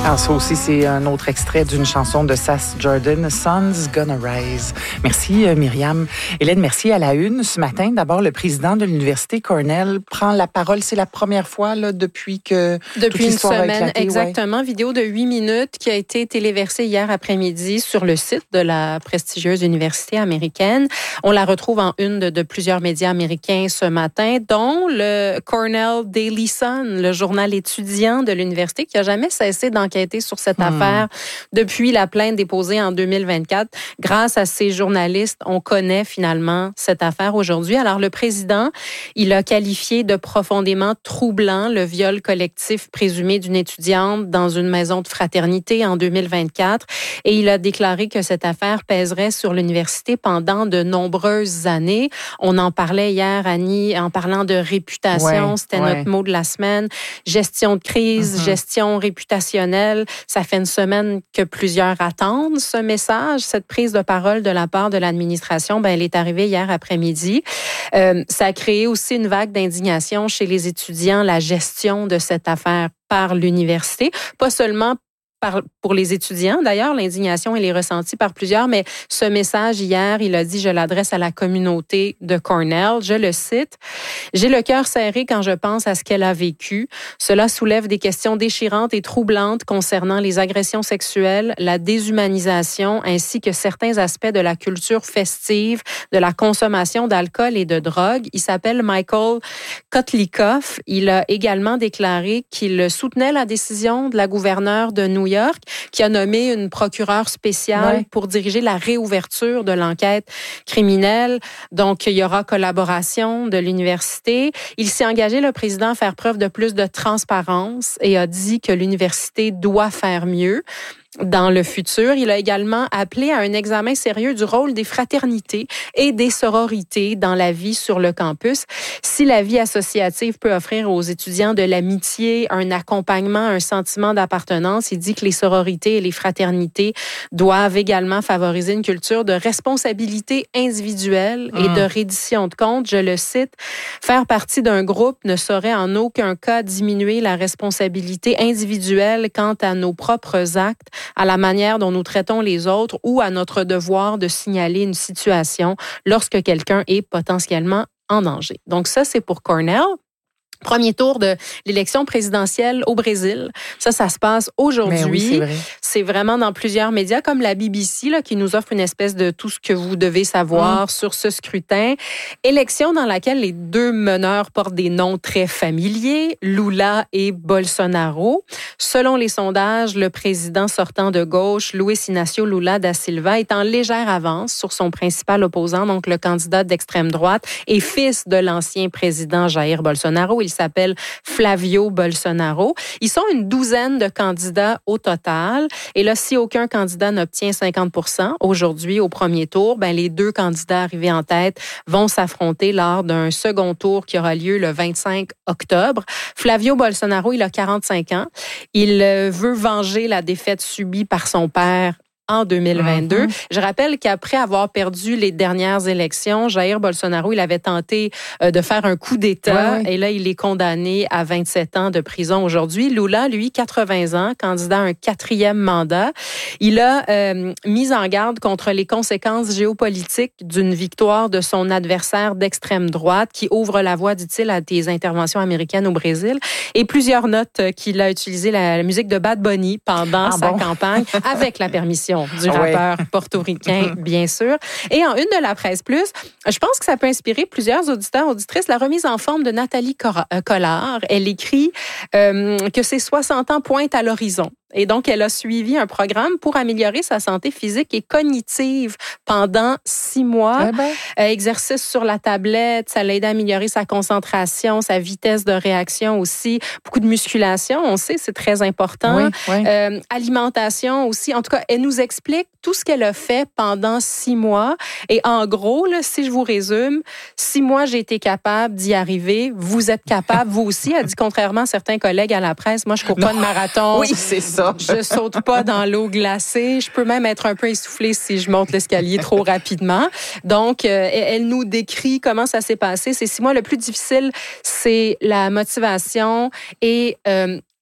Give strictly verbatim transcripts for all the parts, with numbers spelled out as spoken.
Alors ça aussi, c'est un autre extrait d'une chanson de Sass Jordan, Sun's Gonna Rise. Merci Myriam. Hélène, merci à la une. Ce matin, d'abord, le président de l'Université Cornell prend la parole. C'est la première fois là, depuis que Depuis toute une semaine, a éclaté, exactement. Ouais. Vidéo de huit minutes qui a été téléversée hier après-midi sur le site de la prestigieuse université américaine. On la retrouve en une de, de plusieurs médias américains ce matin, dont le Cornell Daily Sun, le journal étudiant de l'université, qui n'a jamais cessé d'enquêter sur cette hmm. affaire depuis la plainte déposée en deux mille vingt-quatre. Grâce à ces journalistes, on connaît finalement cette affaire aujourd'hui. Alors, le président, il a qualifié de profondément troublant le viol collectif présumé d'une étudiante dans une maison de fraternité en deux mille vingt-quatre et il a déclaré que cette affaire pèserait sur l'université pendant de nombreuses années. On en parlait hier, Annie, en parlant de réputation. Ouais, C'était ouais. notre mot de la semaine. Gestion de crise, mm-hmm. gestion réputationnelle. Ça fait une semaine que plusieurs attendent ce message, cette prise de parole de la part de l'administration. Ben, elle est arrivée hier après-midi. Euh, ça a créé aussi une vague d'indignation chez les étudiants, la gestion de cette affaire par l'université. Pas seulement Par, pour les étudiants. D'ailleurs, l'indignation, elle est ressentie par plusieurs, mais ce message hier, il a dit, je l'adresse à la communauté de Cornell. Je le cite. « J'ai le cœur serré quand je pense à ce qu'elle a vécu. Cela soulève des questions déchirantes et troublantes concernant les agressions sexuelles, la déshumanisation, ainsi que certains aspects de la culture festive, de la consommation d'alcool et de drogue. » Il s'appelle Michael Kotlikoff. Il a également déclaré qu'il soutenait la décision de la gouverneure de New York York, qui a nommé une procureure spéciale ouais. pour diriger la réouverture de l'enquête criminelle. Donc, il y aura collaboration de l'université. Il s'est engagé, le président, à faire preuve de plus de transparence et a dit que l'université doit faire mieux. Dans le futur, il a également appelé à un examen sérieux du rôle des fraternités et des sororités dans la vie sur le campus. Si la vie associative peut offrir aux étudiants de l'amitié, un accompagnement, un sentiment d'appartenance, il dit que les sororités et les fraternités doivent également favoriser une culture de responsabilité individuelle et mmh. de reddition de comptes. Je le cite, « Faire partie d'un groupe ne saurait en aucun cas diminuer la responsabilité individuelle quant à nos propres actes, à la manière dont nous traitons les autres ou à notre devoir de signaler une situation lorsque quelqu'un est potentiellement en danger. » Donc ça, c'est pour Cornell. Premier tour de l'élection présidentielle au Brésil. Ça, ça se passe aujourd'hui. Oui, c'est, vrai. c'est vraiment dans plusieurs médias, comme la B B C, là, qui nous offre une espèce de tout ce que vous devez savoir mmh. sur ce scrutin. Élection dans laquelle les deux meneurs portent des noms très familiers, Lula et Bolsonaro. Selon les sondages, le président sortant de gauche, Luiz Inácio Lula da Silva, est en légère avance sur son principal opposant, donc le candidat d'extrême droite et fils de l'ancien président Jair Bolsonaro. Il s'appelle Flavio Bolsonaro. Ils sont une douzaine de candidats au total. Et là, si aucun candidat n'obtient cinquante pour cent aujourd'hui au premier tour, ben les deux candidats arrivés en tête vont s'affronter lors d'un second tour qui aura lieu le vingt-cinq octobre. Flavio Bolsonaro, il a quarante-cinq ans. Il veut venger la défaite subie par son père en deux mille vingt-deux. Mm-hmm. Je rappelle qu'après avoir perdu les dernières élections, Jair Bolsonaro, il avait tenté euh, de faire un coup d'État ouais, ouais. et là, il est condamné à vingt-sept ans de prison aujourd'hui. Lula, lui, quatre-vingts ans, candidat à un quatrième mandat. Il a euh, mis en garde contre les conséquences géopolitiques d'une victoire de son adversaire d'extrême droite qui ouvre la voie, dit-il, à des interventions américaines au Brésil. Et plusieurs notes qu'il a utilisé la, la musique de Bad Bunny pendant ah, sa bon? campagne avec la permission du rappeur ouais. portoricain, bien sûr. Et en une de la Presse Plus, je pense que ça peut inspirer plusieurs auditeurs, auditrices, la remise en forme de Nathalie Collard. Elle écrit euh, que ses soixante ans pointent à l'horizon. Et donc, elle a suivi un programme pour améliorer sa santé physique et cognitive pendant six mois. Eh ben. euh, exercice sur la tablette, ça l'a aidé à améliorer sa concentration, sa vitesse de réaction aussi. Beaucoup de musculation, on sait, c'est très important. Oui, oui. Euh, alimentation aussi. En tout cas, elle nous explique tout ce qu'elle a fait pendant six mois. Et en gros, là, si je vous résume, six mois, j'ai été capable d'y arriver. Vous êtes capable, vous aussi. Elle dit, contrairement à certains collègues à la presse, moi, je cours non. pas de marathon. Oui, c'est ça. Je saute pas dans l'eau glacée. Je peux même être un peu essoufflée si je monte l'escalier trop rapidement. Donc, euh, elle nous décrit comment ça s'est passé. Ces six mois, le plus difficile, c'est la motivation et euh,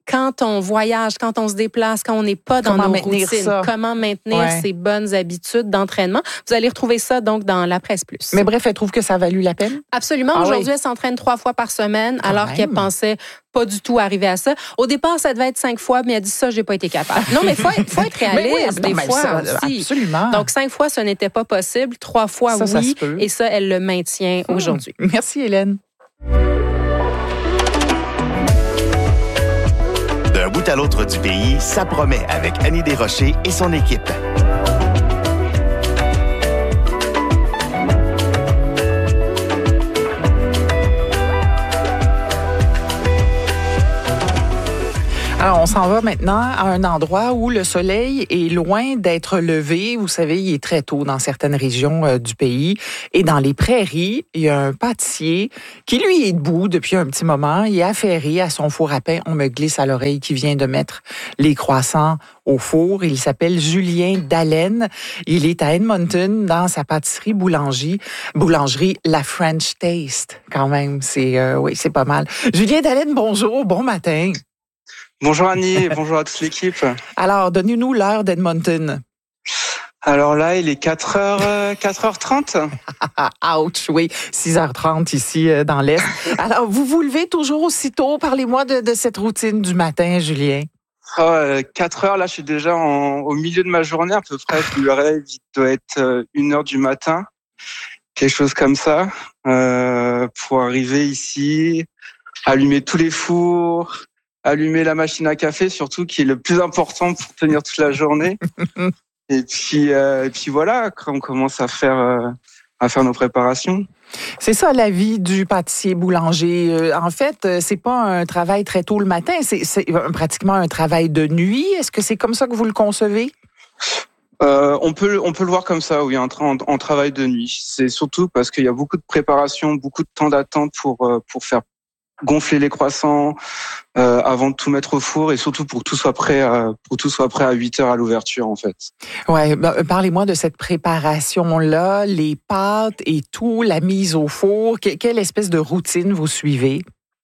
quand on voyage, quand on se déplace, quand on n'est pas dans comment nos maintenir routines, ça? comment maintenir ouais. ces bonnes habitudes d'entraînement. Vous allez retrouver ça donc dans la Presse Plus. Mais bref, elle trouve que ça a valu la peine? Absolument. Ah Aujourd'hui, oui. elle s'entraîne trois fois par semaine, Quand alors même. qu'elle pensait pas du tout arriver à ça. Au départ, ça devait être cinq fois, mais elle dit ça, j'ai pas été capable. Non, mais faut être, faut être réaliste oui, des non, fois ça, aussi. Absolument. Donc, cinq fois, ce n'était pas possible. Trois fois, ça, oui. Ça et ça, elle le maintient hmm. aujourd'hui. Merci, Hélène. D'un bout à l'autre du pays, ça promet avec Annie Desrochers et son équipe. Alors, on s'en va maintenant à un endroit où le soleil est loin d'être levé. Vous savez, il est très tôt dans certaines régions euh, du pays. Et dans les prairies, il y a un pâtissier qui, lui, est debout depuis un petit moment. Il est affairé à son four à pain. On me glisse à l'oreille qui vient de mettre les croissants au four. Il s'appelle Julien Dallène. Il est à Edmonton dans sa pâtisserie boulangerie, boulangerie La French Taste. Quand même, c'est euh, oui, c'est pas mal. Julien Dallène, bonjour, bon matin. Bonjour Annie et bonjour à toute l'équipe. Alors, donnez-nous l'heure d'Edmonton. Alors là, il est quatre heures, quatre heures trente. Ouch, oui, six heures trente ici euh, dans l'Est. Alors, vous vous levez toujours aussitôt. Parlez-moi de, de cette routine du matin, Julien. Oh, quatre heures, là, je suis déjà en, au milieu de ma journée à peu près. Je me réveille, il doit être une heure du matin, quelque chose comme ça, euh, pour arriver ici, allumer tous les fours, allumer la machine à café, surtout, qui est le plus important pour tenir toute la journée. et puis, euh, et puis voilà, on commence à faire, euh, à faire nos préparations. C'est ça la vie du pâtissier boulanger. En fait, c'est pas un travail très tôt le matin, c'est, c'est pratiquement un travail de nuit. Est-ce que c'est comme ça que vous le concevez? Euh, on peut, on peut le voir comme ça, oui, en, en, en travail de nuit. C'est surtout parce qu'il y a beaucoup de préparation, beaucoup de temps d'attente pour, pour faire gonfler les croissants euh, avant de tout mettre au four et surtout pour que tout soit prêt à, pour que tout soit prêt à huit heures à l'ouverture en fait. Ouais, ben, parlez-moi de cette préparation là, les pâtes et tout, la mise au four. Que, quelle espèce de routine vous suivez?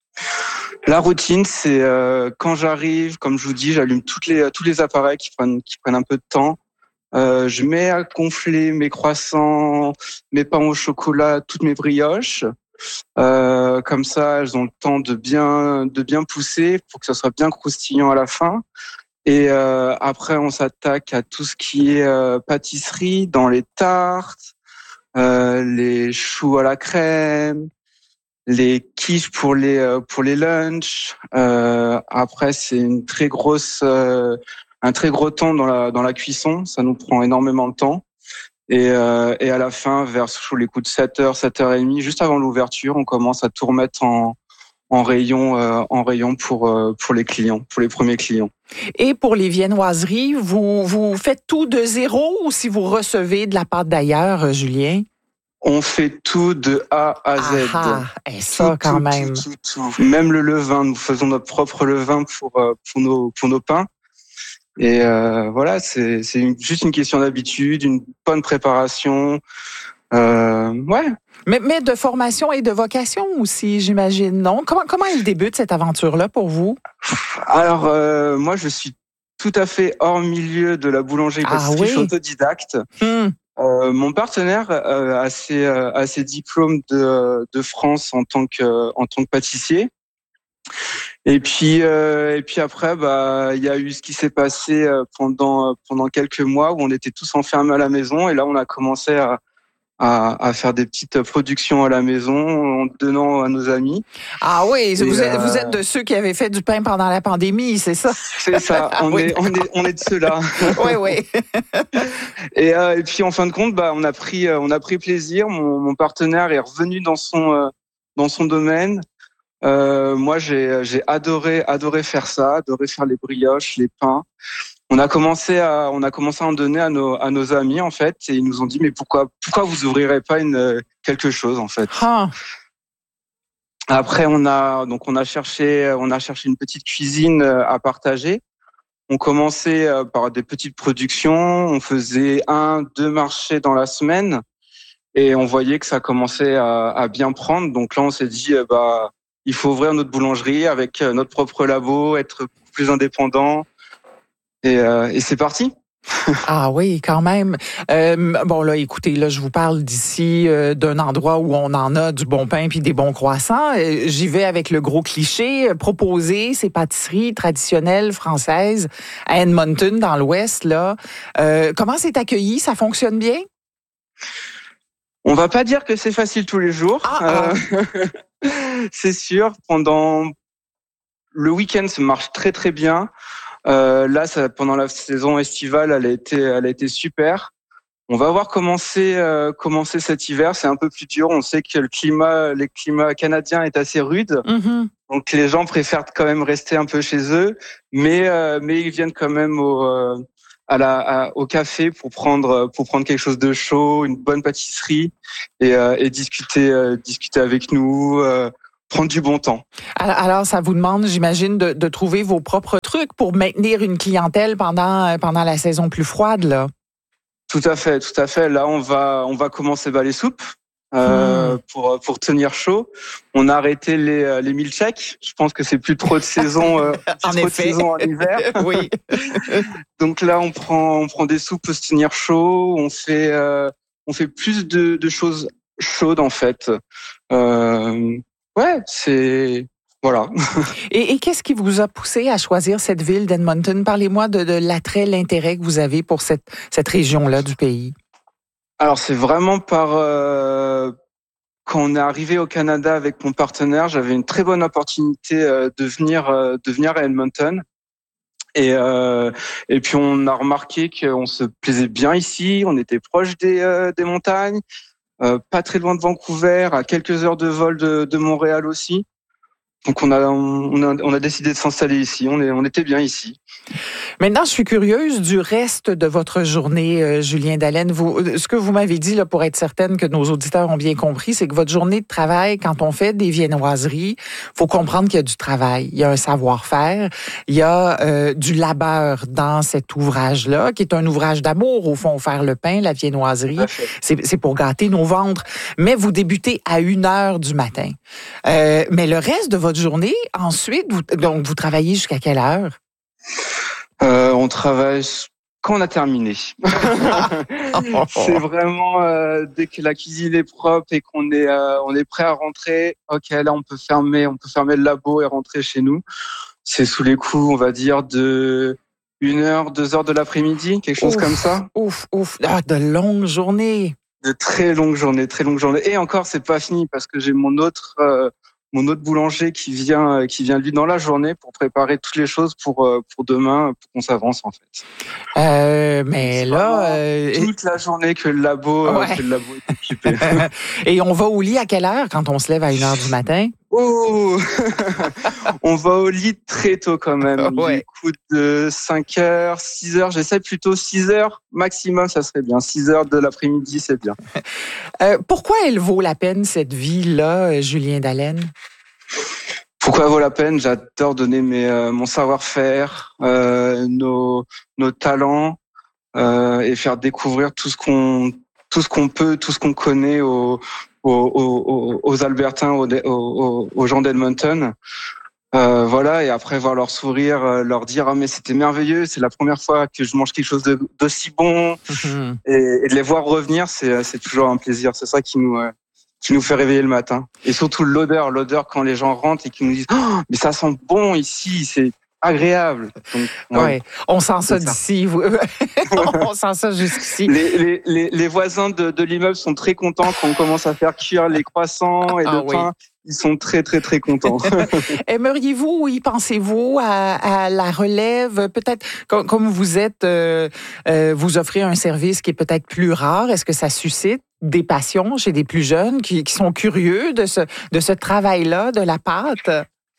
La routine, c'est euh, quand j'arrive, comme je vous dis, j'allume toutes les tous les appareils qui prennent qui prennent un peu de temps. Euh, je mets à gonfler mes croissants, mes pains au chocolat, toutes mes brioches. Euh, comme ça, elles ont le temps de bien de bien pousser pour que ça soit bien croustillant à la fin. Et euh, après, on s'attaque à tout ce qui est euh, pâtisserie, dans les tartes, euh, les choux à la crème, les quiches pour les euh, pour les lunchs. Euh, après, c'est une très grosse euh, un très gros temps dans la dans la cuisson. Ça nous prend énormément de temps. Et, euh, et à la fin, vers sous les coups de sept heures, sept heures trente, juste avant l'ouverture, on commence à tout remettre en, en rayon, euh, en rayon pour, euh, pour les clients, pour les premiers clients. Et pour les viennoiseries, vous, vous faites tout de zéro ou si vous recevez de la pâte d'ailleurs, Julien? On fait tout de A à Z. Ah, et ça tout, quand tout, même. Tout, tout, tout. Même le levain, nous faisons notre propre levain pour, pour, nos, pour nos pains. Et euh, voilà, c'est, c'est une, juste une question d'habitude, une bonne préparation. Euh, ouais. Mais, mais de formation et de vocation aussi, j'imagine, non? Comment, comment elle débute cette aventure-là pour vous? Alors, euh, moi, je suis tout à fait hors milieu de la boulangerie-pâtisserie. Ah, oui? Je suis autodidacte. Hum. Euh, mon partenaire euh, a, ses, euh, a ses diplômes de, de France en tant que, en tant que pâtissier. Et puis euh, et puis après bah il y a eu ce qui s'est passé pendant pendant quelques mois où on était tous enfermés à la maison et là on a commencé à à, à faire des petites productions à la maison en donnant à nos amis. Ah oui, vous, et êtes, euh... vous êtes de ceux qui avaient fait du pain pendant la pandémie, c'est ça? C'est ça, on oui, est on est on est de ceux-là. Oui oui. et euh, et puis en fin de compte bah on a pris on a pris plaisir, mon mon partenaire est revenu dans son dans son domaine. Euh, moi, j'ai, j'ai adoré, adoré faire ça, adoré faire les brioches, les pains. On a commencé à, on a commencé à en donner à nos, à nos amis en fait, et ils nous ont dit mais pourquoi, pourquoi vous ouvrirez pas une quelque chose en fait. Ah. Après, on a donc on a cherché, on a cherché une petite cuisine à partager. On commençait par des petites productions, on faisait un, deux marchés dans la semaine, et on voyait que ça commençait à, à bien prendre. Donc là, on s'est dit bah il faut ouvrir notre boulangerie avec notre propre labo, être plus indépendant. Et, euh, et c'est parti. Ah oui, quand même. Euh, bon là, écoutez, là, je vous parle d'ici euh, d'un endroit où on en a du bon pain puis des bons croissants. Euh, j'y vais avec le gros cliché, euh, proposer ces pâtisseries traditionnelles françaises à Edmonton, dans l'Ouest. Là, euh, comment c'est accueilli? Ça fonctionne bien? On va pas dire que c'est facile tous les jours. Ah, euh, ah. C'est sûr. Pendant le week-end, ça marche très très bien. Euh, là, ça, pendant la saison estivale, elle a été, elle a été super. On va voir comment c'est, euh, comment c'est cet hiver. C'est un peu plus dur. On sait que le climat, le climat canadien est assez rude. Mm-hmm. Donc les gens préfèrent quand même rester un peu chez eux, mais euh, mais ils viennent quand même au euh, à la à, au café pour prendre pour prendre quelque chose de chaud, une bonne pâtisserie et, euh, et discuter euh, discuter avec nous. Euh, prendre du bon temps. Alors, ça vous demande, j'imagine, de, de trouver vos propres trucs pour maintenir une clientèle pendant pendant la saison plus froide, là. Tout à fait, tout à fait. Là, on va on va commencer bah, les soupes euh, mmh. pour pour tenir chaud. On a arrêté les les milkshakes. Je pense que c'est plus trop de saison. Euh, en trop effet. De saison en hiver. Oui. Donc là, on prend on prend des soupes pour se tenir chaud. On fait euh, on fait plus de de choses chaudes en fait. Euh, Ouais, c'est... Voilà. Et, et qu'est-ce qui vous a poussé à choisir cette ville d'Edmonton? Parlez-moi de, de l'attrait, l'intérêt que vous avez pour cette, cette région-là du pays. Alors, c'est vraiment par... Euh, quand on est arrivé au Canada avec mon partenaire, j'avais une très bonne opportunité euh, de venir, euh, de venir à Edmonton. Et, euh, et puis, on a remarqué qu'on se plaisait bien ici. On était proche des, euh, des montagnes. Euh, pas très loin de Vancouver, à quelques heures de vol de, de Montréal aussi. Donc on a on a on a décidé de s'installer ici. On est on était bien ici. Maintenant, je suis curieuse du reste de votre journée, euh, Julien Dallène. Vous, ce que vous m'avez dit, là, pour être certaine que nos auditeurs ont bien compris, c'est que votre journée de travail, quand on fait des viennoiseries, faut comprendre qu'il y a du travail, il y a un savoir-faire, il y a euh, du labeur dans cet ouvrage-là, qui est un ouvrage d'amour, au fond, faire le pain, la viennoiserie, c'est, c'est pour gâter nos ventres. Mais vous débutez à une heure du matin. Euh, mais le reste de votre journée, ensuite, vous, donc vous travaillez jusqu'à quelle heure? Euh, on travaille quand on a terminé. C'est vraiment euh, dès que la cuisine est propre et qu'on est euh, on est prêt à rentrer. Ok, là on peut fermer, on peut fermer le labo et rentrer chez nous. C'est sous les coups, on va dire de une heure, deux heures de l'après-midi, quelque chose ouf, comme ça. Ouf, ouf, ah, de longues journées. De très longues journées, très longues journées. Et encore, c'est pas fini parce que j'ai mon autre euh, mon autre boulanger qui vient qui vient lui dans la journée pour préparer toutes les choses pour pour demain pour qu'on s'avance en fait. Euh, mais c'est là euh, toute la journée que le labo ouais. que le labo est occupé. Et on va au lit à quelle heure quand on se lève à une heure du matin? Oh, on va au lit très tôt quand même. Ouais. Du coup de cinq heures, six heures, j'essaie plutôt six heures maximum, ça serait bien. six heures de l'après-midi, c'est bien. Euh, pourquoi elle vaut la peine cette vie-là, Julien Dallène? Pourquoi elle vaut la peine? J'adore donner mes, euh, mon savoir-faire, euh, nos, nos talents euh, et faire découvrir tout ce qu'on, tout ce qu'on peut, tout ce qu'on connaît aux, aux, aux, aux Albertains, aux, aux, aux gens d'Edmonton. Euh, voilà, et après voir leur sourire, leur dire ah mais c'était merveilleux, c'est la première fois que je mange quelque chose de, d'aussi bon, mm-hmm. et, et de les voir revenir, c'est, c'est toujours un plaisir. C'est ça qui nous, euh, qui nous fait réveiller le matin. Et surtout l'odeur, l'odeur quand les gens rentrent et qu'ils nous disent oh, mais ça sent bon ici, c'est agréable. Donc, ouais. Ouais, on sent ça, ça. d'ici. On sent ça jusqu'ici. Les, les, les, les voisins de, de l'immeuble sont très contents quand on commence à faire cuire les croissants et ah, le oui. pain. Ils sont très, très, très contents. Aimeriez-vous, oui, pensez-vous à, à la relève? Peut-être, comme, comme vous êtes, euh, euh, vous offrez un service qui est peut-être plus rare. Est-ce que ça suscite des passions chez des plus jeunes qui, qui sont curieux de ce, de ce travail-là, de la pâte?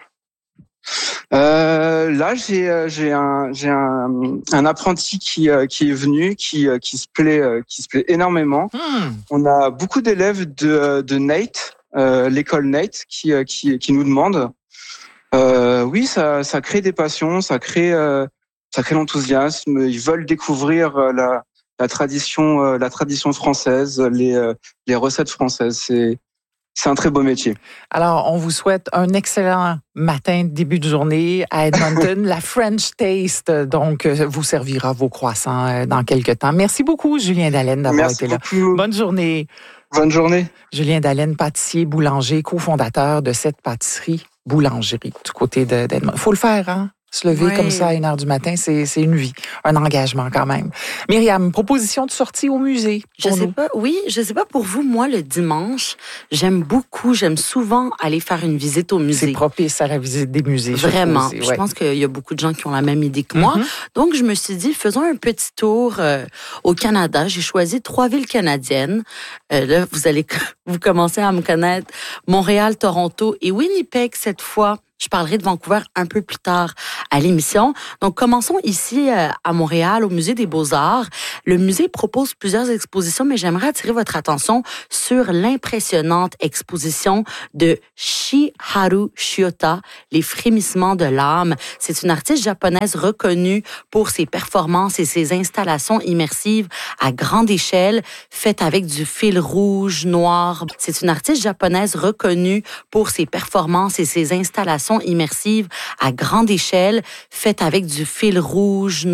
Euh, là, j'ai j'ai un j'ai un, un apprenti qui qui est venu, qui qui se plaît qui se plaît énormément. Hmm. On a beaucoup d'élèves de de Nate, euh, l'école Nate, qui qui qui nous demandent. Euh, oui, ça ça crée des passions, ça crée euh, ça crée l'enthousiasme. Ils veulent découvrir la la tradition la tradition française, les les recettes françaises. C'est c'est un très beau métier. Alors, on vous souhaite un excellent matin, début de journée à Edmonton. La French Taste, donc, vous servira vos croissants dans quelques temps. Merci beaucoup, Julien Dallène, d'avoir Merci été là. beaucoup. Bonne journée. Bonne journée. Julien Dallène, pâtissier, boulanger, cofondateur de cette pâtisserie boulangerie du côté de, d'Edmonton. Il faut le faire, hein? Se lever oui. comme ça à une heure du matin, c'est, c'est une vie, un engagement quand même. Myriam, proposition de sortie au musée Je pour sais nous. pas, oui, je sais pas pour vous, moi, le dimanche, j'aime beaucoup, j'aime souvent aller faire une visite au musée. C'est propice à la visite des musées. Vraiment. Je, je ouais. pense qu'il y a beaucoup de gens qui ont la même idée que moi. Mm-hmm. Donc, je me suis dit, faisons un petit tour euh, au Canada. J'ai choisi trois villes canadiennes. Euh, là, vous allez vous commencer à me connaître. Montréal, Toronto et Winnipeg cette fois. Je parlerai de Vancouver un peu plus tard à l'émission. Donc, commençons ici euh, à Montréal, au Musée des Beaux-Arts. Le musée propose plusieurs expositions, mais j'aimerais attirer votre attention sur l'impressionnante exposition de Shiharu Shiota, Les frémissements de l'âme. C'est une artiste japonaise reconnue pour ses performances et ses installations immersives à grande échelle, faites avec du fil rouge, noir. C'est une artiste japonaise reconnue pour ses performances et ses installations immersives à grande échelle, faites avec du fil rouge,